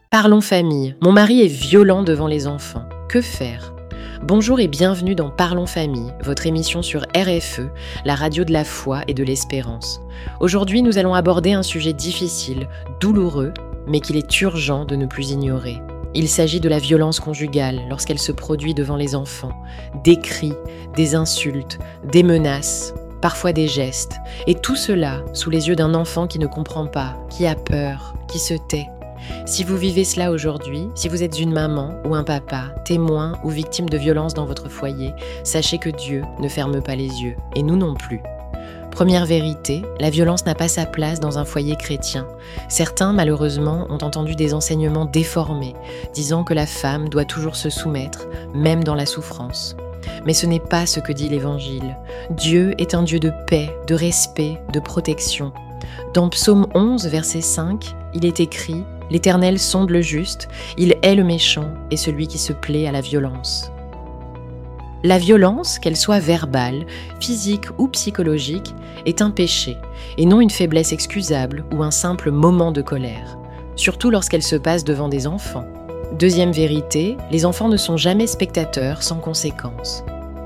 Parlons famille. Mon mari est violent devant les enfants. Que faire ? Bonjour et bienvenue dans Parlons famille, votre émission sur RFE, la radio de la foi et de l'espérance. Aujourd'hui, nous allons aborder un sujet difficile, douloureux, mais qu'il est urgent de ne plus ignorer. Il s'agit de la violence conjugale lorsqu'elle se produit devant les enfants. Des cris, des insultes, des menaces, parfois des gestes. Et tout cela sous les yeux d'un enfant qui ne comprend pas, qui a peur, qui se tait. Si vous vivez cela aujourd'hui, si vous êtes une maman ou un papa, témoin ou victime de violence dans votre foyer, sachez que Dieu ne ferme pas les yeux, et nous non plus. Première vérité, la violence n'a pas sa place dans un foyer chrétien. Certains, malheureusement, ont entendu des enseignements déformés, disant que la femme doit toujours se soumettre, même dans la souffrance. Mais ce n'est pas ce que dit l'Évangile. Dieu est un Dieu de paix, de respect, de protection. Dans Psaume 11, verset 5, il est écrit « L'Éternel sonde le juste, il hait le méchant et celui qui se plaît à la violence. » La violence, qu'elle soit verbale, physique ou psychologique, est un péché, et non une faiblesse excusable ou un simple moment de colère, surtout lorsqu'elle se passe devant des enfants. Deuxième vérité, les enfants ne sont jamais spectateurs sans conséquence.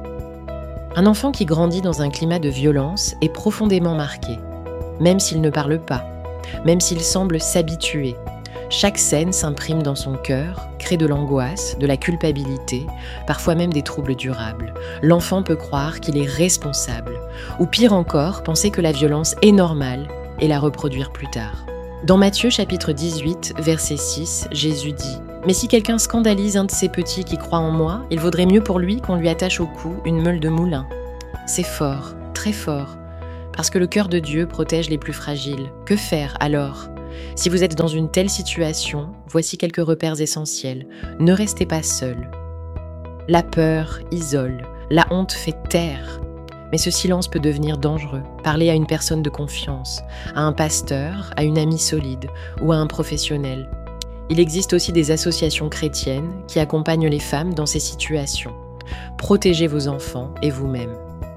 Un enfant qui grandit dans un climat de violence est profondément marqué, même s'il ne parle pas, même s'il semble s'habituer. Chaque scène s'imprime dans son cœur, crée de l'angoisse, de la culpabilité, parfois même des troubles durables. L'enfant peut croire qu'il est responsable, ou pire encore, penser que la violence est normale et la reproduire plus tard. Dans Matthieu chapitre 18, verset 6, Jésus dit « Mais si quelqu'un scandalise un de ces petits qui croit en moi, il vaudrait mieux pour lui qu'on lui attache au cou une meule de moulin. » C'est fort, très fort, parce que le cœur de Dieu protège les plus fragiles. Que faire alors ? Si vous êtes dans une telle situation, voici quelques repères essentiels. Ne restez pas seul. La peur isole, la honte fait taire. Mais ce silence peut devenir dangereux. Parlez à une personne de confiance, à un pasteur, à une amie solide ou à un professionnel. Il existe aussi des associations chrétiennes qui accompagnent les femmes dans ces situations. Protégez vos enfants et vous-même.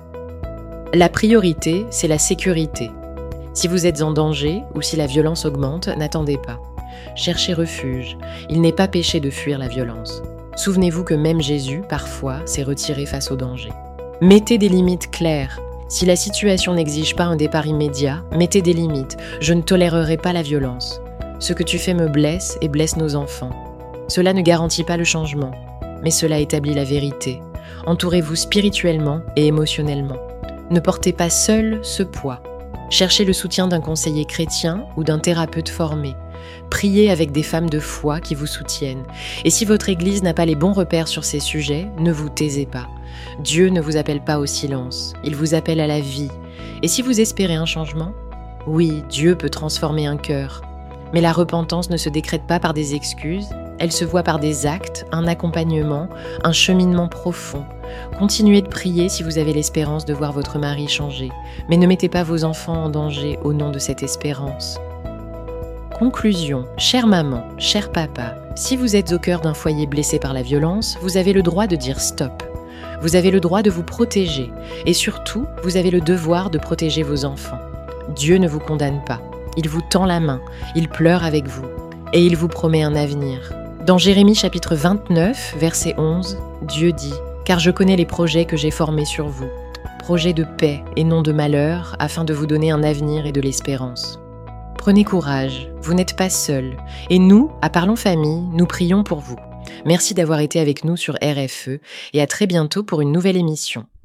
La priorité, c'est la sécurité. Si vous êtes en danger ou si la violence augmente, n'attendez pas. Cherchez refuge. Il n'est pas péché de fuir la violence. Souvenez-vous que même Jésus, parfois, s'est retiré face au danger. Mettez des limites claires. Si la situation n'exige pas un départ immédiat, mettez des limites. Je ne tolérerai pas la violence. Ce que tu fais me blesse et blesse nos enfants. Cela ne garantit pas le changement, mais cela établit la vérité. Entourez-vous spirituellement et émotionnellement. Ne portez pas seul ce poids. Cherchez le soutien d'un conseiller chrétien ou d'un thérapeute formé. Priez avec des femmes de foi qui vous soutiennent. Et si votre église n'a pas les bons repères sur ces sujets, ne vous taisez pas. Dieu ne vous appelle pas au silence, il vous appelle à la vie. Et si vous espérez un changement, oui, Dieu peut transformer un cœur. Mais la repentance ne se décrète pas par des excuses, elle se voit par des actes, un accompagnement, un cheminement profond. Continuez de prier si vous avez l'espérance de voir votre mari changer, mais ne mettez pas vos enfants en danger au nom de cette espérance. Conclusion, chère maman, cher papa, si vous êtes au cœur d'un foyer blessé par la violence, vous avez le droit de dire stop. Vous avez le droit de vous protéger, et surtout, vous avez le devoir de protéger vos enfants. Dieu ne vous condamne pas, il vous tend la main, il pleure avec vous, et il vous promet un avenir. Dans Jérémie chapitre 29, verset 11, Dieu dit « Car je connais les projets que j'ai formés sur vous, projets de paix et non de malheur, afin de vous donner un avenir et de l'espérance. » Prenez courage, vous n'êtes pas seul, et nous, à Parlons Famille, nous prions pour vous. Merci d'avoir été avec nous sur RFE, et à très bientôt pour une nouvelle émission.